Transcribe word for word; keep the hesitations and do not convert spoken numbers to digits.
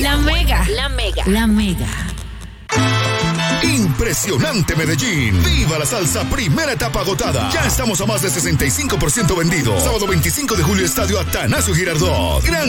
La Mega. La Mega. La Mega. Impresionante Medellín. Viva la salsa, primera etapa agotada. Ya estamos a más de sesenta y cinco por ciento vendidos. Sábado veinticinco de julio, Estadio Atanasio Girardot. Gran